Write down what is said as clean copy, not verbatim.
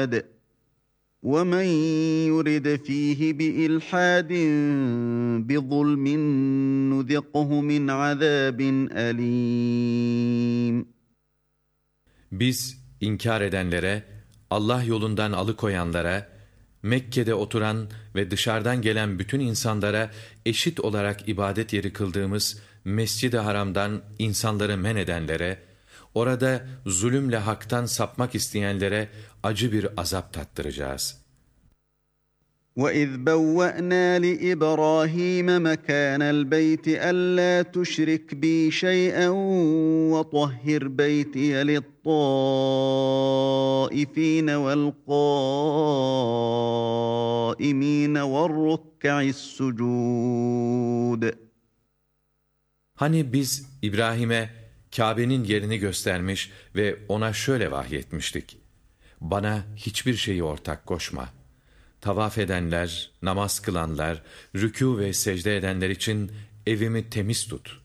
الْعِبَادِ وَمَنْ يُرِدْ ف۪يهِ بِإِلْحَادٍ بِظُلْمٍ نُذِقْهُ مِنْ عَذَابٍ أَلِيمٍ. Biz inkar edenlere, Allah yolundan alıkoyanlara, Mekke'de oturan ve dışarıdan gelen bütün insanlara eşit olarak ibadet yeri kıldığımız Mescid-i Haram'dan insanları men edenlere, orada zulümle haktan sapmak isteyenlere acı bir azap tattıracağız. وَإِذْ بَوَّأْنَا لِإِبْرَاهِيمَ مَكَانَ الْبَيْتِ أَلَّا تُشْرِكْ بِي شَيْئًا وَطَهِّرْ بَيْتِيَ لِلطَّائِفِينَ وَالْقَائِمِينَ وَالرُّكَّعِ السُّجُودِ. Hani biz İbrahim'e Kabe'nin yerini göstermiş ve ona şöyle vahyetmiştik: Bana hiçbir şeyi ortak koşma. Tavaf edenler, namaz kılanlar, rükû ve secde edenler için evimi temiz tut.